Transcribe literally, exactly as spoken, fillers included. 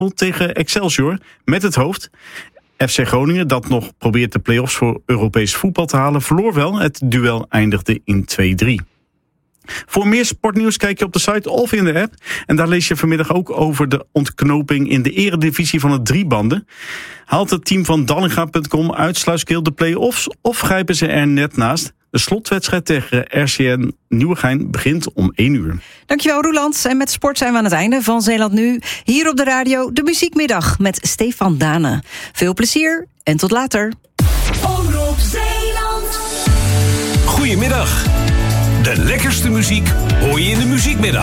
tegen Excelsior met het hoofd. F C Groningen, dat nog probeert de play-offs voor Europees voetbal te halen, verloor wel. Het duel eindigde in twee drie. Voor meer sportnieuws kijk je op de site of in de app. En daar lees je vanmiddag ook over de ontknoping in de eredivisie van het driebanden. Haalt het team van Dallinga punt com uit Sluiskil de play-offs of grijpen ze er net naast? De slotwedstrijd tegen R C N Nieuwegein begint om één uur. Dankjewel Roeland. En met sport zijn we aan het einde van Zeeland Nu. Hier op de radio de Muziekmiddag met Stefan Dane. Veel plezier en tot later. Omroep Zeeland. Goedemiddag. De lekkerste muziek hoor je in de Muziekmiddag.